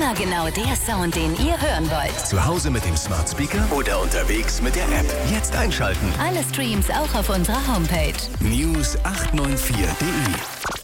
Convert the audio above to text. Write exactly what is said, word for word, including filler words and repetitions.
Immer genau der Sound, den ihr hören wollt. Zu Hause mit dem Smart Speaker oder unterwegs mit der App. Jetzt einschalten. Alle Streams auch auf unserer Homepage. News acht neun vier punkt de